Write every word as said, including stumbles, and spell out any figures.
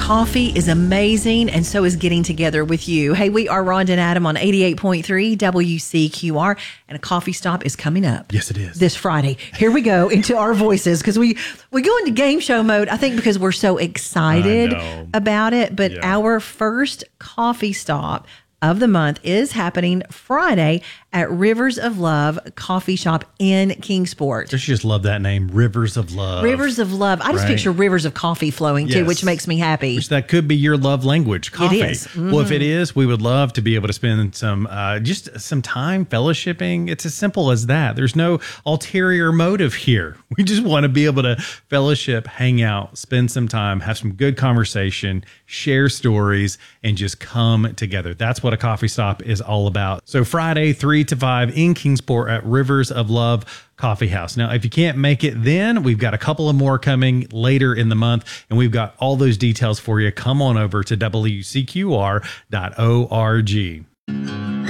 coffee is amazing, and so is getting together with you. Hey, we are Rhonda and Adam on eighty-eight point three W C Q R, and a coffee stop is coming up. Yes, it is. This Friday. Here we go into our voices, because we, we go into game show mode, I think, because we're so excited about it. But yeah. Our first coffee stop of the month is happening Friday at Rivers of Love Coffee Shop in Kingsport. Don't you just love that name, Rivers of Love? Rivers of Love. I just right? picture rivers of coffee flowing too, yes. which makes me happy. Which that could be your love language, coffee. It is. Mm-hmm. Well, if it is, we would love to be able to spend some, uh, just some time fellowshipping. It's as simple as that. There's no ulterior motive here. We just want to be able to fellowship, hang out, spend some time, have some good conversation, share stories, and just come together. That's what a coffee stop is all about. So Friday, three to five in Kingsport at Rivers of Love Coffee House. Now, if you can't make it then, we've got a couple of more coming later in the month, and we've got all those details for you. Come on over to W C Q R dot org.